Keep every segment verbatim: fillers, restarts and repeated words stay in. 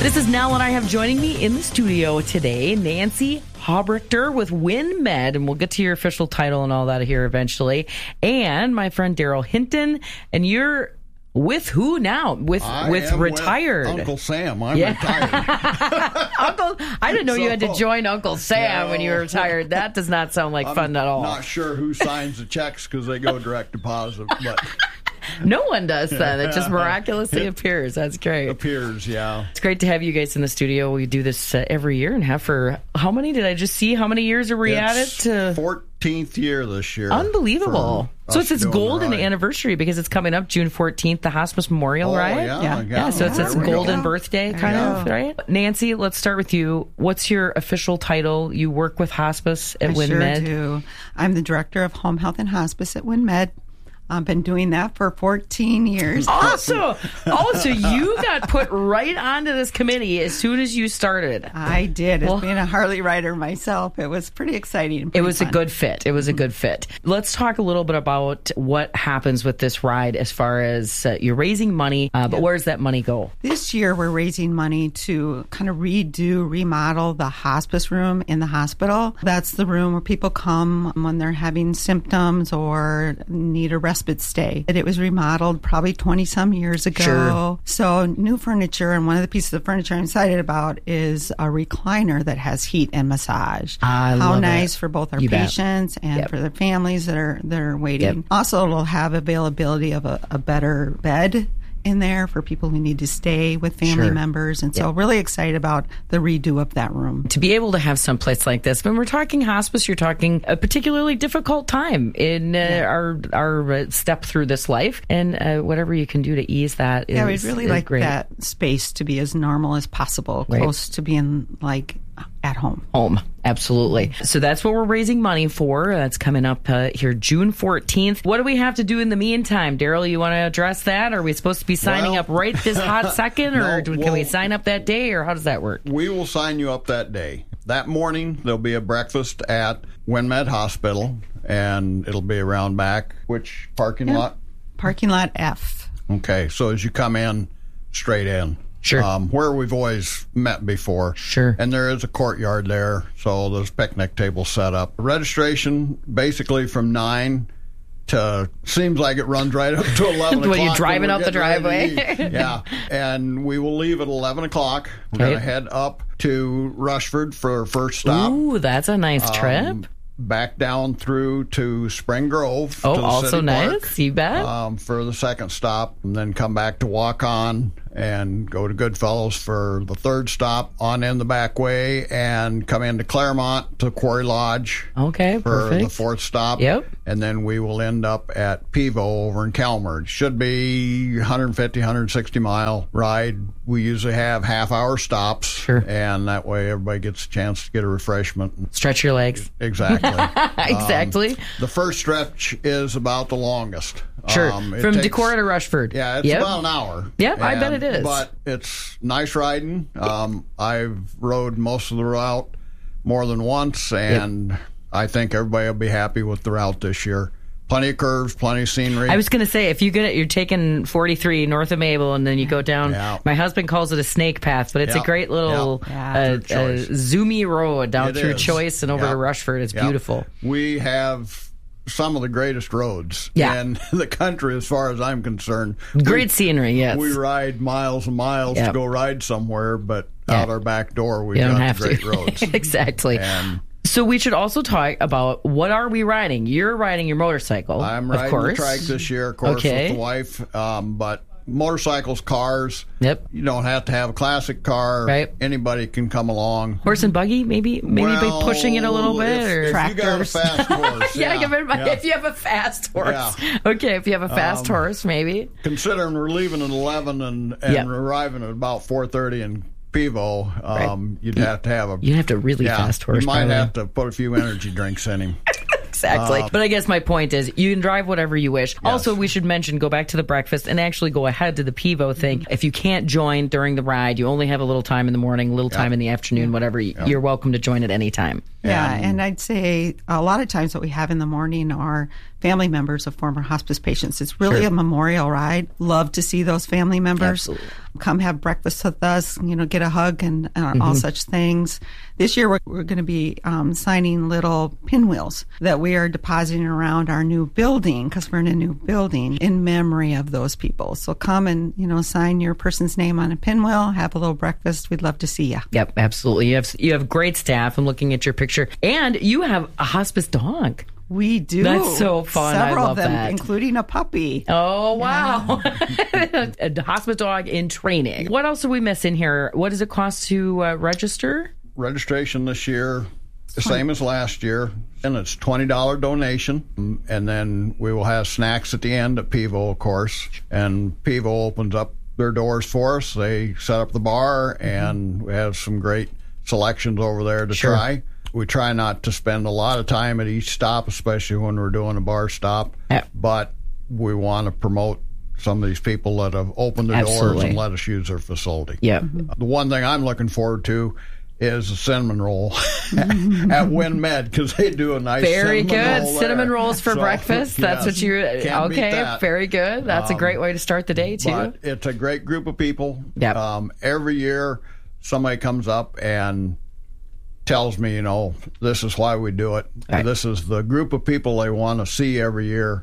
This is Nell, and I have joining me in the studio today Nancy Habrichter with WinMed, and we'll get to your official title and all that here eventually, and my friend Daryl Hinton, and you're with who now? With I with am retired with Uncle Sam. I'm yeah. retired. Uncle, I didn't know so, you had to join Uncle Sam no. when you were retired. That does not sound like I'm fun at all. Not sure who signs the checks because they go direct deposit, but no one does that. It just miraculously appears. That's great. Appears, yeah. It's great to have you guys in the studio. We do this uh, every year and have for how many? Did I just see how many years are we it's at it? To fourteenth year this year. Unbelievable. So it's its golden right. anniversary because it's coming up June fourteenth, the Hospice Memorial, oh, right? Yeah, yeah. yeah. yeah so it's There its we golden go. birthday, There kind you of, go. right? Nancy, let's start with you. What's your official title? You work with hospice at I WinMed. sure do. I'm the director of home health and hospice at WinMed. I've been doing that for fourteen years. Also, also, you got put right onto this committee as soon as you started. I did. As Well- being a Harley rider myself, it was pretty exciting. and It pretty was fun. a good fit. It was a good fit. Let's talk a little bit about what happens with this ride as far as uh, you're raising money, uh, but Yep. where does that money go? This year, we're raising money to kind of redo, remodel the hospice room in the hospital. That's the room where people come when they're having symptoms or need a respite stay. It was remodeled probably twenty-some years ago. Sure. So new furniture, and one of the pieces of furniture I'm excited about is a recliner that has heat and massage. I How love nice it. for both our You bet. patients and Yep. for their families that are that are waiting. Yep. Also, it'll have availability of a, a better bed in there for people who need to stay with family Sure. members. And so Yep. really excited about the redo of that room. To be able to have some place like this, when we're talking hospice, you're talking a particularly difficult time in uh, Yeah. our our uh, step through this life, and uh, whatever you can do to ease that is, Yeah, we'd really is like great. that space to be as normal as possible, Right. close to being like at home. Home. Absolutely. So that's what we're raising money for. That's coming up uh, here June fourteenth. What do we have to do in the meantime? Daryl, you want to address that? Are we supposed to be signing Well- up right this hot second, or No, do, can well- we sign up that day, or how does that work? We will sign you up that day. That morning, there'll be a breakfast at WinMed Hospital, and it'll be around back. Which parking Yeah. lot? Parking lot F. Okay, so as you come in, straight in. Sure. Um, where we've always met before. Sure. And there is a courtyard there, so there's picnic tables set up. Registration basically from nine to, seems like it runs right up to eleven When o'clock. you're driving we're up the getting ready to driveway. eat. Yeah. And we will leave at eleven o'clock. We're Okay. going to head up to Rushford for our first stop. Ooh, that's a nice trip. Um, back down through to Spring Grove. Oh, to the also city nice. park, You bet. Um, for the second stop, and then come back to Walk On and go to Goodfellows for the third stop, on in the back way, and come into Claremont to Quarry Lodge Okay, for perfect. the fourth stop. Yep. And then we will end up at Pivo over in Calmer. It should be one fifty, one sixty mile ride. We usually have half hour stops. Sure. And that way everybody gets a chance to get a refreshment. Stretch your legs. Exactly. Exactly. Um, the first stretch is about the longest. Sure. Um, it From takes- Decorah to Rushford. Yeah, it's Yep. about an hour. Yep, I bet And- it is. But it's nice riding. Um, I've rode most of the route more than once, and I think everybody will be happy with the route this year. Plenty of curves, plenty of scenery. I was going to say, if you get it, you're taking forty-three north of Mabel, and then you go down. Yeah. My husband calls it a snake path, but it's Yeah. a great little Yeah. uh, Through uh, Choice. zoomy road down It through is. Choice and over Yeah. to Rushford. It's Yeah. beautiful. We have some of the greatest roads Yeah. in the country, as far as I'm concerned. Great We- scenery, yes. We ride miles and miles Yeah. to go ride somewhere, but Yeah. out our back door, we've you don't got have great to. roads. Exactly. And So we should also talk about what are we riding? You're riding your motorcycle, I'm of riding course. the trike this year, of course, Okay. with the wife. Um, but motorcycles, cars, Yep. you don't have to have a classic car. Right. Anybody can come along. Horse and buggy, maybe, maybe Well, by pushing it a little bit, if, or if you got a Tractors. fast horse, yeah, yeah, give it my, yeah. if you have a fast horse. Yeah. Okay, if you have a fast Um, horse, maybe. Considering we're leaving at eleven and, and Yep. arriving at about four thirty in Pivo, um, you'd have to have a You'd have to really yeah, fast horse. You might probably. have to put a few energy drinks in him. Exactly. Uh, but I guess my point is you can drive whatever you wish. Also, we should mention, go back to the breakfast and actually go ahead to the Pivo thing. If you can't join during the ride, you only have a little time in the morning, a little time in the afternoon, whatever, you're welcome to join at any time. Yeah, And- and I'd say a lot of times what we have in the morning are family members of former hospice patients. It's really Sure. a memorial ride. Love to see those family members Absolutely. come have breakfast with us, you know, get a hug and uh, Mm-hmm. all such things. This year we're, we're going to be um, signing little pinwheels that we are depositing around our new building because we're in a new building in memory of those people. So come and, you know, sign your person's name on a pinwheel, have a little breakfast. We'd love to see you. Yep, absolutely. You have you have great staff. I'm looking at your picture, and you have a hospice dog. We do. That's so fun. I Several love of them, that. including a puppy. Oh, wow. A hospice dog in training. What else are we missing here? What does it cost to uh, register? Registration this year, the same as last year, and it's twenty dollars donation. And then we will have snacks at the end at Pivo, of course. And Pivo opens up their doors for us. They set up the bar, and we have some great selections over there to Sure. try. We try not to spend a lot of time at each stop, especially when we're doing a bar stop. Yeah. But we want to promote some of these people that have opened their doors Absolutely. and let us use their facility. Yep. The one thing I'm looking forward to is a cinnamon roll at WinMed because they do a nice Very cinnamon good. roll there. Cinnamon rolls for So, breakfast. That's yes, what you. can't beat Okay. that. Very good. That's a great way to start the day, too. But it's a great group of people. Yep. Um, every year, somebody comes up and tells me, you know, this is why we do it. Right. This is the group of people they want to see every year,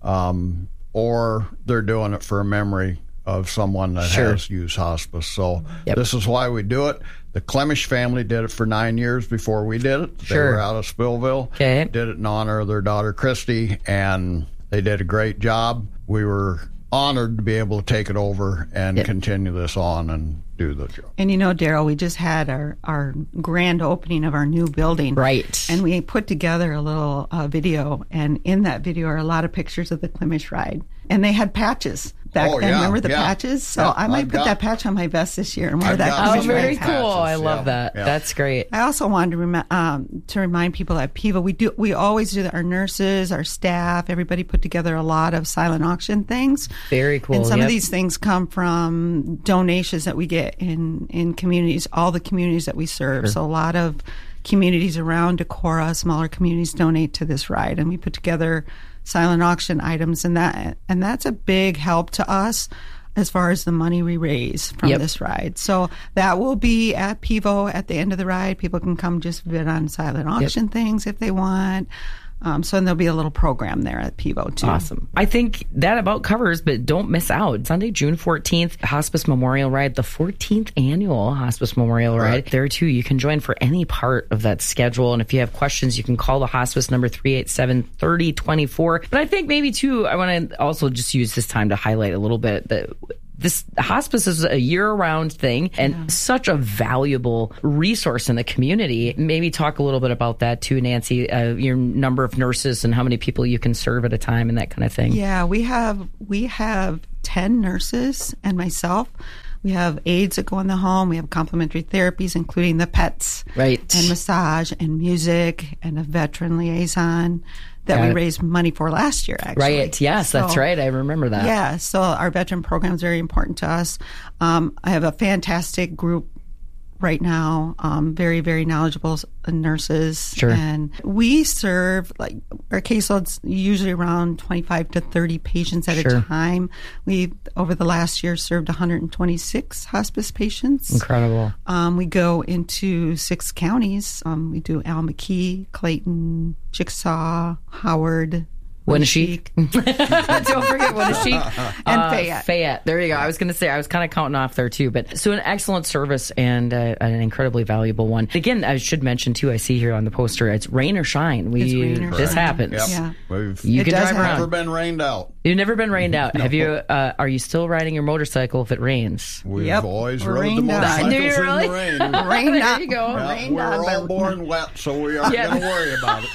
um, or they're doing it for a memory of someone that Sure. has used hospice. So Yep. this is why we do it. The Clemish family did it for nine years before we did it. They Sure. were out of Spillville. Okay. Did it in honor of their daughter, Christy, and they did a great job. We were honored to be able to take it over and Yep. continue this on and do the job. And you know, Daryl, we just had our, our grand opening of our new building. Right. And we put together a little uh, video, and in that video are a lot of pictures of the Clemish ride. And they had patches back Oh, then. yeah, Remember the yeah. patches? So Yeah, I might I've put got- that patch on my vest this year and wear I've that got Oh, Clemish some very ride patches, cool. I yeah. love that. Yeah. That's great. I also wanted to, rem- um, to remind people at Pivo, we do we always do that. Our nurses, our staff, everybody put together a lot of silent auction things. Very cool. And some Yep. of these things come from donations that we get in, in communities, all the communities that we serve. So a lot of communities around Decorah, smaller communities, donate to this ride, and we put together silent auction items, and that and that's a big help to us as far as the money we raise from Yep. this ride. So that will be at Pivo at the end of the ride. People can come just bid on silent auction things if they want. Um, so and there'll be a little program there at Pivo too. Awesome. I think that about covers, but don't miss out. Sunday, June fourteenth, Hospice Memorial Ride, the fourteenth annual Hospice Memorial Ride. Right. There too, you can join for any part of that schedule. And if you have questions, you can call the hospice number three eight seven, three oh two four. But I think maybe too, I want to also just use this time to highlight a little bit that this hospice is a year-round thing and such a valuable resource in the community. Maybe talk a little bit about that too, Nancy, uh, your number of nurses and how many people you can serve at a time and that kind of thing. Yeah, we have we have ten nurses and myself. We have aides that go in the home. We have complementary therapies, including the pets, Right. and massage and music, and a veteran liaison that Got we it. raised money for last year. Actually, Right. Yes, that's So- right. I remember that. Yeah, so our veteran program is very important to us. Um, I have a fantastic group right now, um, very, very knowledgeable s- nurses. Sure. And we serve, like, our caseload's usually around twenty-five to thirty patients at Sure. a time. We, over the last year, served one hundred twenty-six hospice patients. Incredible. Um, we go into six counties. Um, we do Al-McKee, Clayton, Chickasaw, Howard, Winneshiek. Don't forget Winneshiek. And Uh, Fayette. Fayette. There you go. I was going to say, I was kind of counting off there too. But so an excellent service and uh, an incredibly valuable one. Again, I should mention too, I see here on the poster, it's rain or shine. We, It's rain or this shine. happens. Yep. Yeah. We've You It can does drive happen. around. never been rained out. You've never been rained out. Have you? Uh, are you still riding your motorcycle if it rains? We've Yep. always We're rode the rained out. motorcycles Do you in really? the rain. Rained There out. you go. Yeah, Rained we're on all by- born wet, so we aren't Yeah. going to worry about it.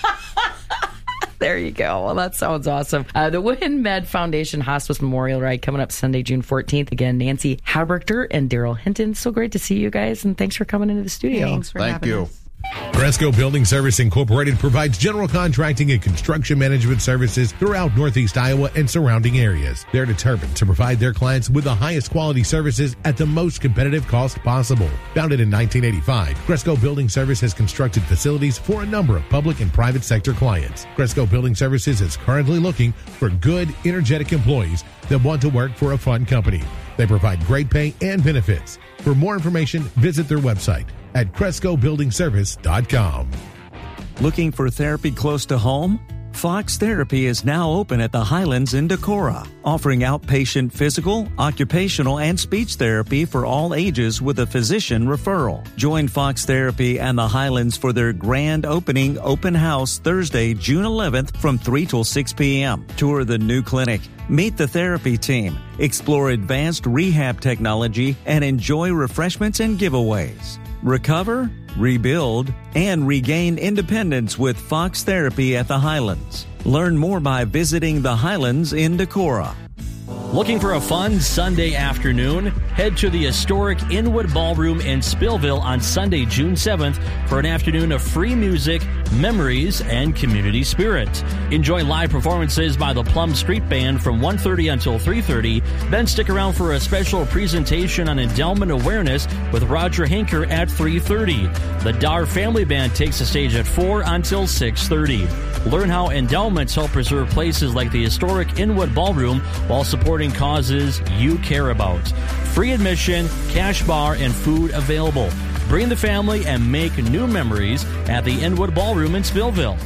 There you go. Well, that sounds awesome. Uh, the WinMed Foundation Hospice Memorial Ride coming up Sunday, June fourteenth. Again, Nancy Habrichter and Daryl Hinton. So great to see you guys, and thanks for coming into the studio. Thanks for Thank having you. us. Cresco Building Service Incorporated provides general contracting and construction management services throughout Northeast Iowa and surrounding areas. They're determined to provide their clients with the highest quality services at the most competitive cost possible. Founded in nineteen eighty-five, Cresco Building Service has constructed facilities for a number of public and private sector clients. Cresco Building Services is currently looking for good, energetic employees that want to work for a fun company. They provide great pay and benefits. For more information, visit their website at cresco building service dot com. Looking for therapy close to home? Fox Therapy is now open at the Highlands in Decorah, offering outpatient physical, occupational, and speech therapy for all ages with a physician referral. Join Fox Therapy and the Highlands for their grand opening open house Thursday, June eleventh from three till six p.m. Tour the new clinic, meet the therapy team, explore advanced rehab technology, and enjoy refreshments and giveaways. Recover, rebuild, and regain independence with Fox Therapy at the Highlands. Learn more by visiting the Highlands in Decorah. Looking for a fun Sunday afternoon? Head to the historic Inwood Ballroom in Spillville on Sunday, June seventh for an afternoon of free music, memories, and community spirit. Enjoy live performances by the Plum Street Band from one thirty until three thirty. Then stick around for a special presentation on endowment awareness with Roger Hinker at three thirty. The Dar Family Band takes the stage at four until six thirty. Learn how endowments help preserve places like the historic Inwood Ballroom while supporting causes you care about. Free admission, cash bar, and food available. Bring the family and make new memories at the Inwood Ballroom in Spillville.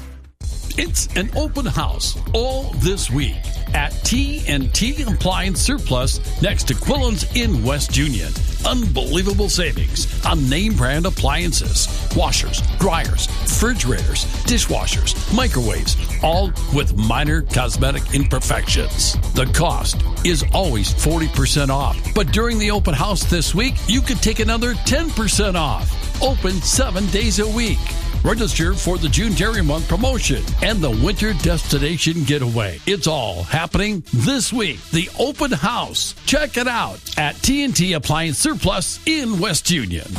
It's an open house all this week at T and T Appliance Surplus next to Quillen's in West Union. Unbelievable savings on name brand appliances, washers, dryers, refrigerators, dishwashers, microwaves, all with minor cosmetic imperfections. The cost is always forty percent off, but during the open house this week, you could take another ten percent off. Open seven days a week. Register for the June Dairy Month promotion and the Winter Destination Getaway. It's all happening this week. The open house. Check it out at T and T Appliance Surplus in West Union.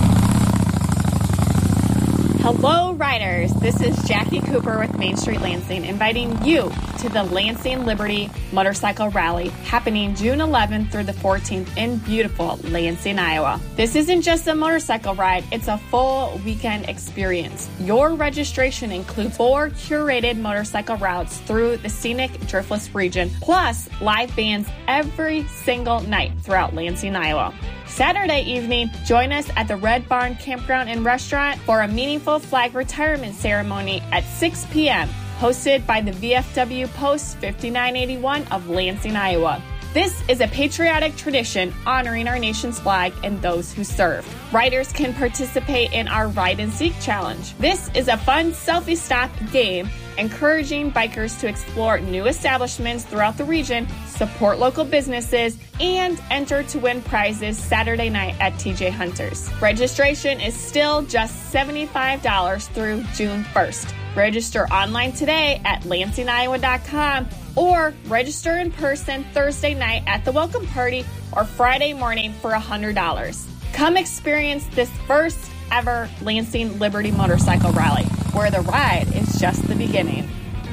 Hello, riders. This is Jackie Cooper with Main Street Lansing, inviting you to the Lansing Liberty Motorcycle Rally happening June eleventh through the fourteenth in beautiful Lansing, Iowa. This isn't just a motorcycle ride, it's a full weekend experience. Your registration includes four curated motorcycle routes through the scenic Driftless region, plus live bands every single night throughout Lansing, Iowa. Saturday evening, join us at the Red Barn Campground and Restaurant for a meaningful flag retirement ceremony at six p.m., hosted by the V F W Post fifty-nine eighty-one of Lansing, Iowa. This is a patriotic tradition honoring our nation's flag and those who served. Riders can participate in our Ride and Seek Challenge. This is a fun selfie stop game encouraging bikers to explore new establishments throughout the region, support local businesses, and enter to win prizes Saturday night at T J Hunters. Registration is still just seventy-five dollars through June first. Register online today at lansing iowa dot com or register in person Thursday night at the welcome party or Friday morning for one hundred dollars. Come experience this first ever Lansing Liberty Motorcycle Rally, where the ride is just the beginning.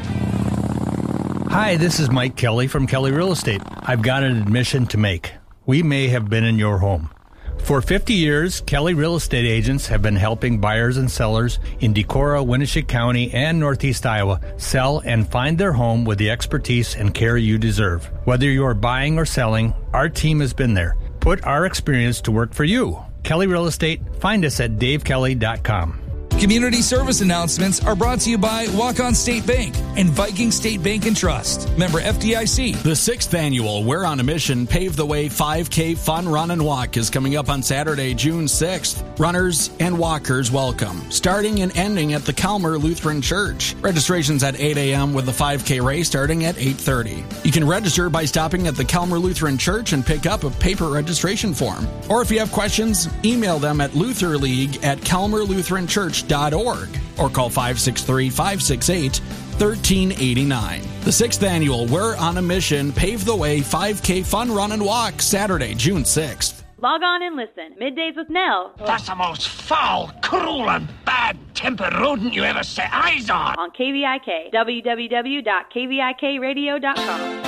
Hi, this is Mike Kelly from Kelly Real Estate. I've got an admission to make. We may have been in your home. For fifty years, Kelly Real Estate agents have been helping buyers and sellers in Decorah, Winneshiek County, and Northeast Iowa sell and find their home with the expertise and care you deserve. Whether you're buying or selling, our team has been there. Put our experience to work for you. Kelly Real Estate, find us at dave kelly dot com. Community service announcements are brought to you by Walk-On State Bank and Viking State Bank and Trust. Member F D I C. The sixth annual We're on a Mission Pave the Way five K Fun Run and Walk is coming up on Saturday, June sixth. Runners and walkers welcome. Starting and ending at the Calmer Lutheran Church. Registration's at eight a.m. with the five K race starting at eight thirty. You can register by stopping at the Calmer Lutheran Church and pick up a paper registration form. Or if you have questions, email them at lutherleague at calmer lutheran church dot org or call five six three, five six eight, one three eight nine. The sixth annual We're on a Mission Pave the Way five K Fun Run and Walk, Saturday, June sixth. Log on and listen. Middays with Nell. That's the most foul, cruel, and bad-tempered rodent you ever set eyes on. On K V I K. w w w dot k v i k radio dot com.